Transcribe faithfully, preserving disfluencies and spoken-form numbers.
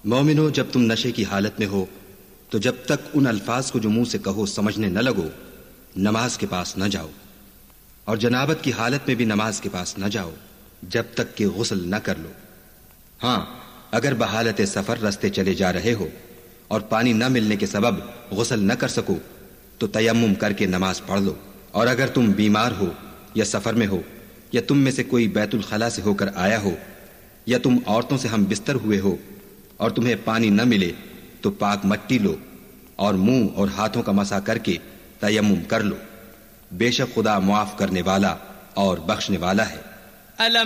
मोमिनो, जब तुम नशे की हालत में हो तो जब तक उन अल्फाज को जो मुंह से कहो समझने न लगो, नमाज के पास न जाओ। और जनाबत की हालत में भी नमाज के पास न जाओ जब तक कि गुस्ल न कर लो। हाँ, अगर बहालत सफर रास्ते चले जा रहे हो और पानी न मिलने के सबब गुस्ल न कर सको तो तयम्मुम करके नमाज पढ़ लो। और अगर तुम बीमार हो या सफर में हो या तुम में से कोई बैतुल खला से होकर आया हो या तुम औरतों से हम बिस्तर हुए हो और तुम्हें पानी न मिले तो पाक मट्टी लो और मुंह और हाथों का मसा करके तयम्मुम कर लो। बेशक खुदा मुआफ करने वाला और बख्शने वाला है।